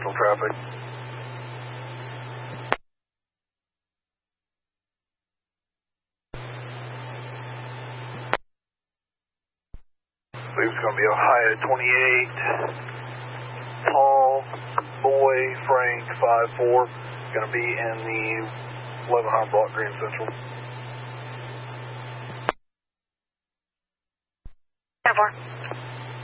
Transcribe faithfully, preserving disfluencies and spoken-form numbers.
Central traffic. I believe it's going to be Ohio twenty-eight, Paul, Boy, Frank, five four, going to be in the eleven hundred block Grand Central. ten four.